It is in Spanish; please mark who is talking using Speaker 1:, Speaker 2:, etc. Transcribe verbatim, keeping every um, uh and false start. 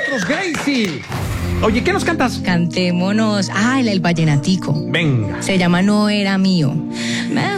Speaker 1: nosotros, Gracie. Oye, ¿qué nos cantas?
Speaker 2: Cantémonos. Ah, el, el vallenatico.
Speaker 1: Venga.
Speaker 2: Se llama No Era Mío. Me